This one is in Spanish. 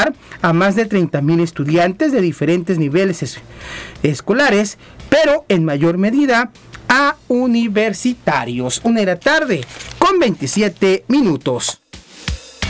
beneficiar a más de 30,000 estudiantes de diferentes niveles escolares, pero en mayor medida a universitarios. 1:27 p.m.